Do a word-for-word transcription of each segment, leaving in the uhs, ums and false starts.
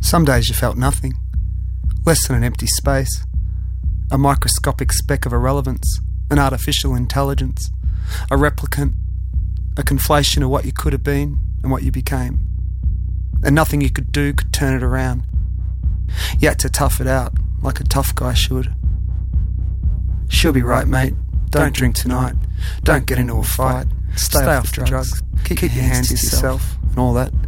Some days you felt nothing, less than an empty space, a microscopic speck of irrelevance, an artificial intelligence, a replicant, a conflation of what you could have been and what you became. And nothing you could do could turn it around. You had to tough it out, like a tough guy should. She'll be right, mate. Don't drink tonight. Don't get into a fight. Stay, Stay off the drugs. drugs. Keep, Keep your hands to yourself and all that.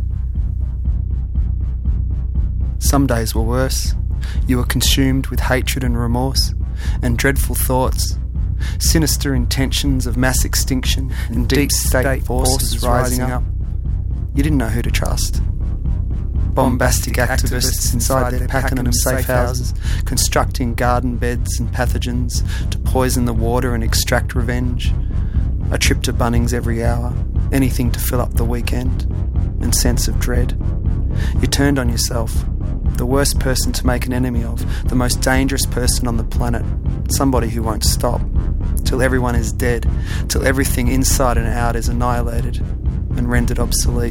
Some days were worse. You were consumed with hatred and remorse and dreadful thoughts, sinister intentions of mass extinction and deep state forces rising up. You didn't know who to trust. Bombastic activists inside their Pakenham safe houses, constructing garden beds and pathogens to poison the water and extract revenge. A trip to Bunnings every hour, anything to fill up the weekend, and sense of dread. You turned on yourself, the worst person to make an enemy of, the most dangerous person on the planet, somebody who won't stop, till everyone is dead, till everything inside and out is annihilated and rendered obsolete.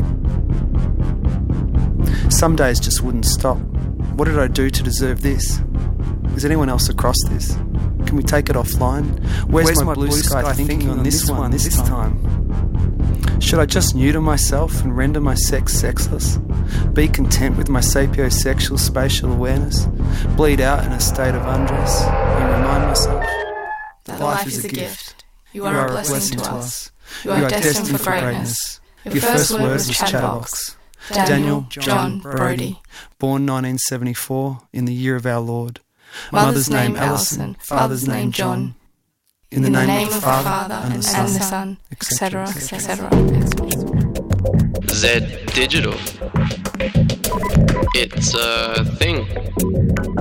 Some days just wouldn't stop. What did I do to deserve this? Is anyone else across this? Can we take it offline? Where's, Where's my, my blue sky, sky thinking, thinking on this one this time? time? Should I just neuter myself and render my sex sexless? Be content with my sapiosexual spatial awareness? Bleed out in a state of undress and remind myself that life is a gift. You are, you are a blessing, blessing to us. You are, you are destined, destined for greatness. Your, Your first word was chatterbox. Daniel, Daniel John Brodie. Born nineteen seventy-four in the year of our Lord. Mother's, Mother's name Alison, father's name John. In the, in the name, name of the Father, Father and, and the Son, Son et cetera, et cetera. Z Digital. It's a thing.